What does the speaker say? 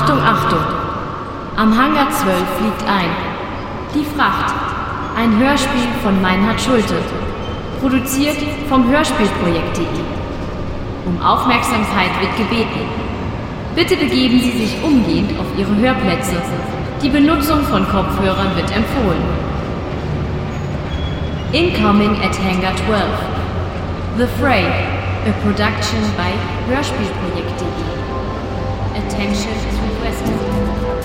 Achtung, Achtung! Am Hangar 12 fliegt ein. Die Fracht. Ein Hörspiel von Meinhard Schulte. Produziert vom Hörspielprojekt.de. Um Aufmerksamkeit wird gebeten. Bitte begeben Sie sich umgehend auf Ihre Hörplätze. Die Benutzung von Kopfhörern wird empfohlen. Incoming at Hangar 12. The Fray, a production by Hörspielprojekt.de. Attention is requested.